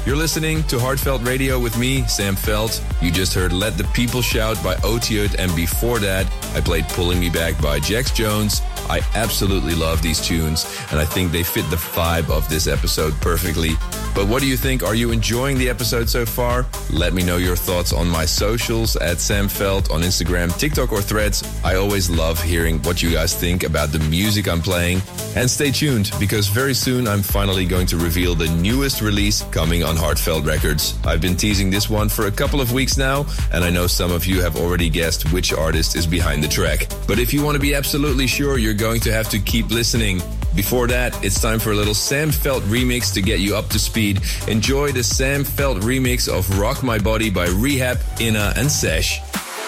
You're listening to Heartfelt Radio with me, Sam Felt. You just heard Let the People Shout by Otiot, and before that, I played Pulling Me Back by Jax Jones. I absolutely love these tunes, and I think they fit the vibe of this episode perfectly. But what do you think? Are you enjoying the episode so far? Let me know your thoughts on my socials at Sam Felt on Instagram, TikTok, or Threads. I always love hearing what you guys think about the music I'm playing. And stay tuned, because very soon I'm finally going to reveal the newest release coming on Heartfelt Records. I've been teasing this one for a couple of weeks now, and I know some of you have already guessed which artist is behind the track. But if you want to be absolutely sure, you're going to have to keep listening. Before that, it's time for a little Sam Felt remix to get you up to speed. Enjoy the Sam Felt remix of Rock My Body by Rehab, Inna, and Sesh.